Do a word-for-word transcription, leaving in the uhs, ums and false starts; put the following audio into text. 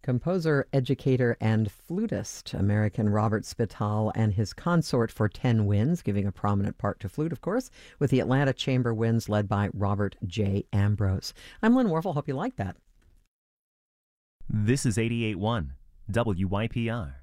Composer, educator, and flutist, American Robert Spittal and his consort for ten Winds, giving a prominent part to flute, of course, with the Atlanta Chamber Winds led by Robert J. Ambrose. I'm Lynn Warfel. Hope you like that. This is eighty-eight point one W Y P R.